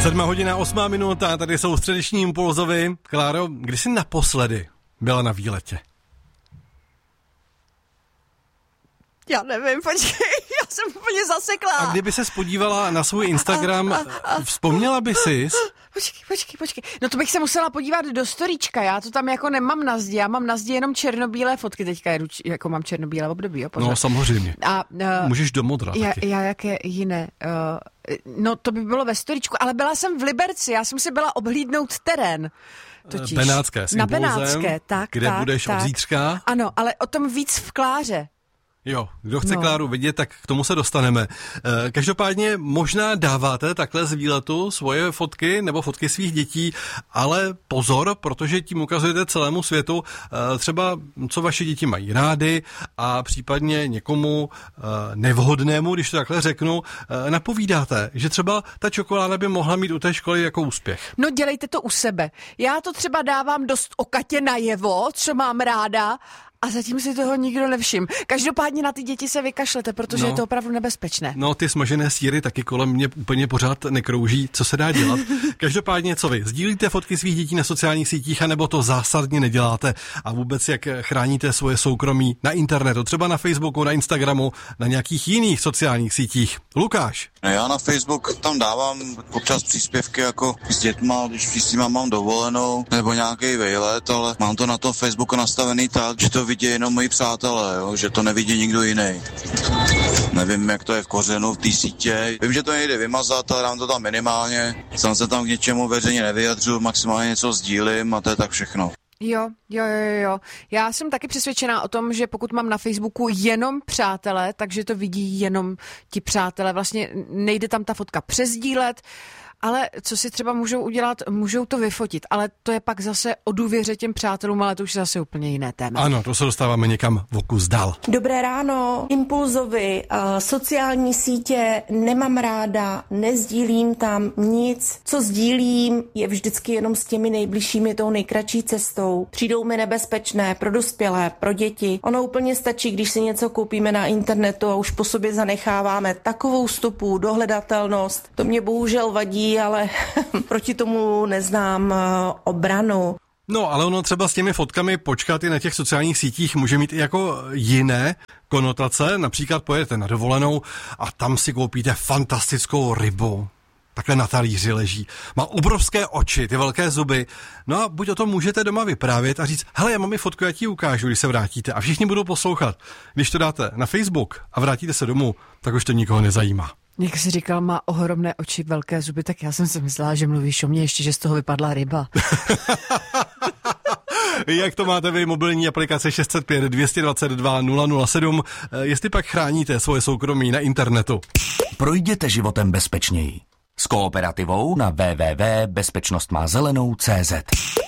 7:08 a tady jsou středeční impulzovi. Kláro, kdy jsi naposledy byla na výletě? Já nevím, počkej, já jsem úplně zasekla. A kdyby ses podívala na svůj Instagram, vzpomněla by sis? Počkej. No to bych se musela podívat do storíčka, já to tam jako nemám na zdi, já mám na zdi jenom černobílé fotky, teďka jako mám černobílé období, jo, pořád. No samozřejmě, můžeš do modra taky. Já jaké jiné, no to by bylo ve storíčku, ale byla jsem v Liberci, já jsem si byla obhlídnout terén. Totiž. Benátské s impulzem, na Benátské, tak, kde budeš od zítřka. Ano, ale o tom víc v Kláře. Jo, kdo chce Kláru vidět, tak k tomu se dostaneme. Každopádně možná dáváte takhle z výletu svoje fotky nebo fotky svých dětí, ale pozor, protože tím ukazujete celému světu třeba, co vaše děti mají rády a případně někomu nevhodnému, když to takhle řeknu, napovídáte, že třeba ta čokoláda by mohla mít u té školy jako úspěch. No dělejte to u sebe. Já to třeba dávám dost okatě najevo, co mám ráda, a zatím si toho nikdo nevšim. Každopádně na ty děti se vykašlete, protože je to opravdu nebezpečné. No, ty smažené sýry taky kolem mě úplně pořád nekrouží, co se dá dělat. Každopádně, co vy? Sdílíte fotky svých dětí na sociálních sítích, anebo to zásadně neděláte? A vůbec jak chráníte svoje soukromí na internetu, třeba na Facebooku, na Instagramu, na nějakých jiných sociálních sítích? Lukáš? Já na Facebook tam dávám občas příspěvky jako s dětma, když s nima mám dovolenou, nebo nějaký výlet, ale mám to na tom Facebooku nastavený tak, že to vidí jenom moji přátelé, jo? Že to nevidí nikdo jiný. Nevím, jak to je v kořenu, v té sítě. Vím, že to nejde vymazat, ale dám to tam minimálně. Sám se tam k něčemu veřejně nevyjadřu, maximálně něco sdílím a to je tak všechno. Jo. Já jsem taky přesvědčená o tom, že pokud mám na Facebooku jenom přátelé, takže to vidí jenom ti přátelé. Vlastně nejde tam ta fotka přesdílet, ale co si třeba můžou udělat, můžou to vyfotit, ale to je pak zase o důvěře těm přátelům, ale to už je zase úplně jiné téma. Ano, to se dostáváme někam o kus dál. Dobré ráno, impulzovi, sociální sítě nemám ráda, nezdílím tam nic, co sdílím je vždycky jenom s těmi nejbližšími tou nejkratší cestou. Přijdou mi nebezpečné pro dospělé, pro děti. Ono úplně stačí, když si něco koupíme na internetu a už po sobě zanecháváme takovou stopu, dohledatelnost. To mě bohužel vadí, ale proti tomu neznám obranu. No, ale ono třeba s těmi fotkami počkat i na těch sociálních sítích může mít i jako jiné konotace. Například pojedete na dovolenou a tam si koupíte fantastickou rybu. Takhle na talíři leží. Má obrovské oči, ty velké zuby. No a buď o tom můžete doma vyprávět a říct, hele, já mám i fotku, já ti ukážu, když se vrátíte. A všichni budou poslouchat. Když to dáte na Facebook a vrátíte se domů, tak už to nikoho nezajímá. Jak jsi říkal, má ohromné oči, velké zuby, tak já jsem si myslela, že mluvíš o mně ještě, že z toho vypadla ryba. Jak to máte vy, mobilní aplikace 605 222 007, jestli pak chráníte svoje soukromí na internetu? Projděte životem bezpečněji. S Kooperativou na www.bezpečnostmázelenou.cz